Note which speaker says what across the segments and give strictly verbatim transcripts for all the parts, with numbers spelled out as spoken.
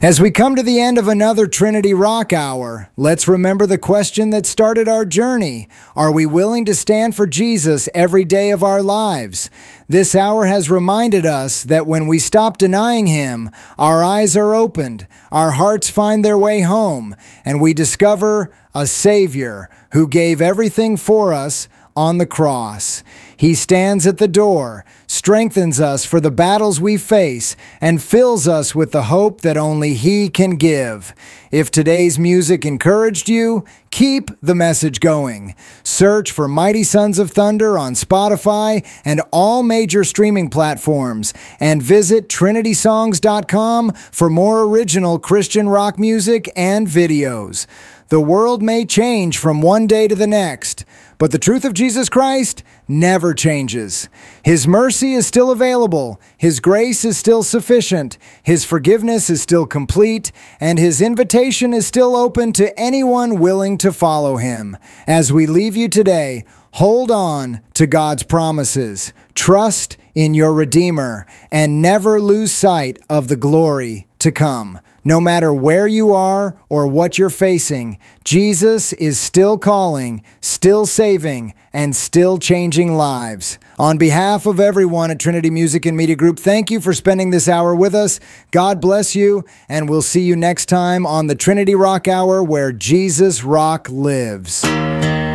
Speaker 1: As we come to the end of another Trinity Rock Hour, let's remember the question that started our journey. Are we willing to stand for Jesus every day of our lives? This hour has reminded us that when we stop denying Him, our eyes are opened, our hearts find their way home, and we discover a Savior who gave everything for us on the cross. He stands at the door, strengthens us for the battles we face, and fills us with the hope that only He can give. If today's music encouraged you, keep the message going. Search for Mighty Sons of Thunder on Spotify and all major streaming platforms, and visit trinity songs dot com for more original Christian rock music and videos. The world may change from one day to the next, but the truth of Jesus Christ never changes. His mercy is still available, His grace is still sufficient, His forgiveness is still complete, and His invitation is still open to anyone willing to follow Him. As we leave you today, hold on to God's promises, trust in your Redeemer, and never lose sight of the glory to come. No matter where you are or what you're facing, Jesus is still calling, still saving, and still changing lives. On behalf of everyone at Trinity Music and Media Group, thank you for spending this hour with us. God bless you, and we'll see you next time on the Trinity Rock Hour, where Jesus Rock lives.
Speaker 2: W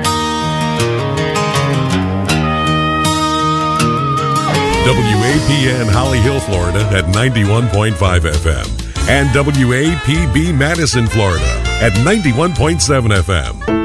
Speaker 2: A P N Holly Hill, Florida at ninety-one point five F M. And W A P B Madison, Florida at ninety-one point seven F M.